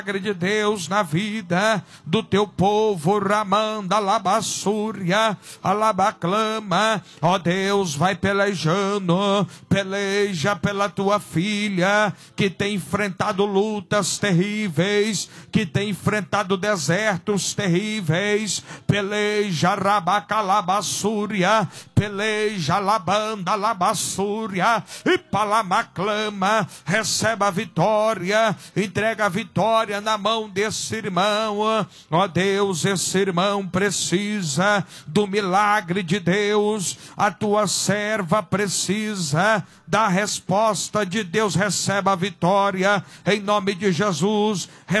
de Deus na vida do teu povo, Ramanda, Alabassúria, Alabaclama, ó Deus, vai pelejando, peleja pela tua filha, que tem enfrentado lutas terríveis, que tem enfrentado desertos terríveis, peleja, Rabacalabassúria, peleja, Labanda, Alabassúria, e Palamaclama, receba a vitória, entrega a vitória na mão desse irmão, ó Deus, esse irmão precisa do milagre de Deus, a tua serva precisa da resposta de Deus, receba a vitória, em nome de Jesus,